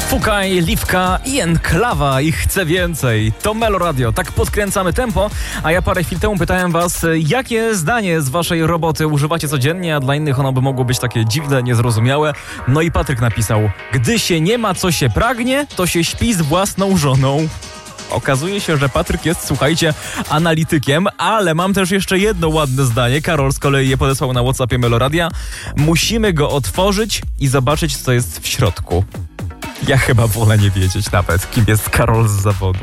Fukaj, Liwka i Enklawa i chcę więcej. To Melo Radio, tak podkręcamy tempo, a ja parę chwil temu pytałem was, jakie zdanie z waszej roboty używacie codziennie, a dla innych ono by mogło być takie dziwne, niezrozumiałe. No i Patryk napisał: gdy się nie ma co się pragnie, to się śpi z własną żoną. Okazuje się, że Patryk jest, słuchajcie, analitykiem, ale mam też jeszcze jedno ładne zdanie. Karol z kolei je podesłał na WhatsAppie Melo Radia. Musimy go otworzyć i zobaczyć, co jest w środku. Ja chyba wolę nie wiedzieć nawet, kim jest Karol z zawodu.